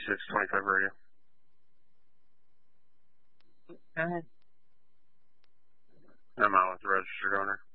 2625 radio. Go ahead. I'm out with the registered owner.